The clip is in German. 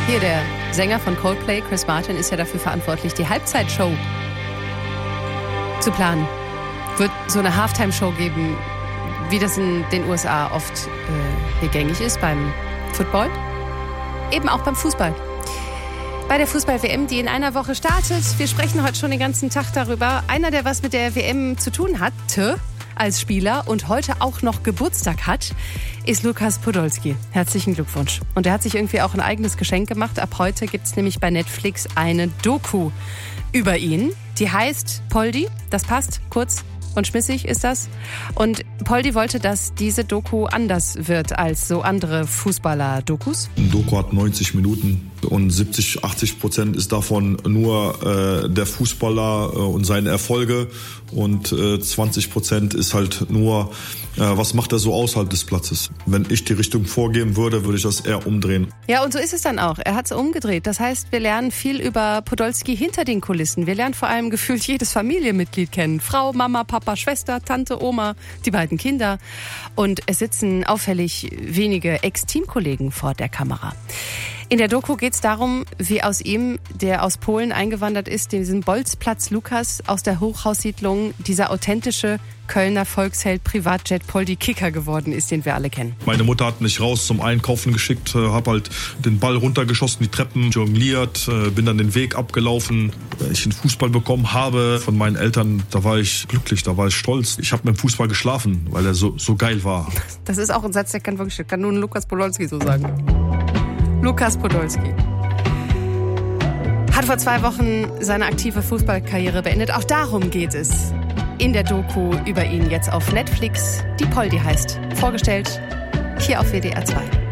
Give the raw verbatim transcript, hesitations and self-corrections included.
Hier, der Sänger von Coldplay, Chris Martin, ist ja dafür verantwortlich, die Halbzeitshow zu planen. Wird so eine Halftime-Show geben, wie das in den U S A oft äh, hier gängig ist beim Football. Eben auch beim Fußball. Bei der Fußball-W M, die in einer Woche startet. Wir sprechen heute schon den ganzen Tag darüber. Einer, der was mit der W M zu tun hatte als Spieler und heute auch noch Geburtstag hat, ist Lukas Podolski. Herzlichen Glückwunsch. Und er hat sich irgendwie auch ein eigenes Geschenk gemacht. Ab heute gibt es nämlich bei Netflix eine Doku über ihn. Die heißt Poldi. Das passt, kurz und schmissig ist das. Und Poldi wollte, dass diese Doku anders wird als so andere Fußballer-Dokus. Ein Doku hat neunzig Minuten und siebzig, achtzig Prozent ist davon nur äh, der Fußballer äh, und seine Erfolge und äh, zwanzig Prozent ist halt nur, äh, was macht er so außerhalb des Platzes. Wenn ich die Richtung vorgeben würde, würde ich das eher umdrehen. Ja, und so ist es dann auch. Er hat es umgedreht. Das heißt, wir lernen viel über Podolski hinter den Kulissen. Wir lernen vor allem gefühlt jedes Familienmitglied kennen. Frau, Mama, Papa, Schwester, Tante, Oma, die beiden Kinder. Und es sitzen auffällig wenige Ex-Teamkollegen vor der Kamera. In der Doku geht es darum, wie aus ihm, der aus Polen eingewandert ist, diesen Bolzplatz Lukas aus der Hochhaussiedlung, dieser authentische Kölner Volksheld Privatjet Poldi Kicker geworden ist, den wir alle kennen. Meine Mutter hat mich raus zum Einkaufen geschickt, habe halt den Ball runtergeschossen, die Treppen jongliert, bin dann den Weg abgelaufen. Wenn ich den Fußball bekommen habe von meinen Eltern, da war ich glücklich, da war ich stolz. Ich habe mit dem Fußball geschlafen, weil er so, so geil war. Das ist auch ein Satz, der kann wirklich, kann nur ein Lukas Podolski so sagen. Lukas Podolski hat vor zwei Wochen seine aktive Fußballkarriere beendet. Auch darum geht es in der Doku über ihn jetzt auf Netflix, die Poldi heißt. Vorgestellt hier auf W D R zwei.